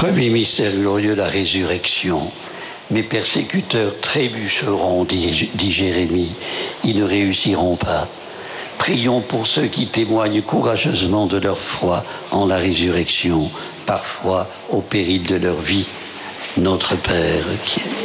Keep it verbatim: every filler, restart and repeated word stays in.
Premier mystère glorieux, la résurrection. Mes persécuteurs trébucheront, dit, dit Jérémie, ils ne réussiront pas. Prions pour ceux qui témoignent courageusement de leur foi en la résurrection, parfois au péril de leur vie. Notre Père qui est